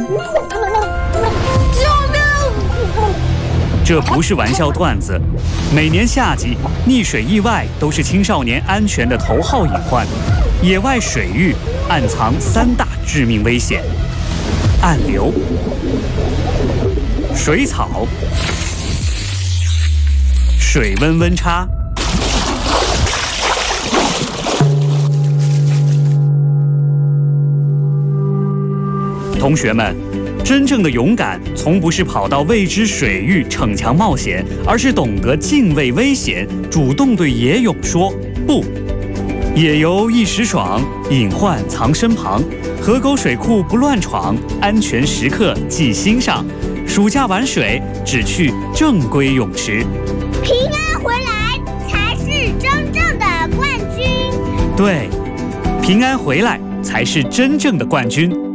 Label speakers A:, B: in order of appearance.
A: 这不是玩笑段子，每年夏季溺水意外都是青少年安全的头号隐患。野外水域暗藏3大致命危险：暗流、水草、水温温差。同学们，真正的勇敢从不是跑到未知水域逞强冒险，而是懂得敬畏危险，主动对野泳说不。野游一时爽，隐患藏身旁。河沟水库不乱闯，安全时刻记心上。暑假玩水，只去正规泳池。
B: 平安回来才是真正的冠军。
A: 对，平安回来才是真正的冠军。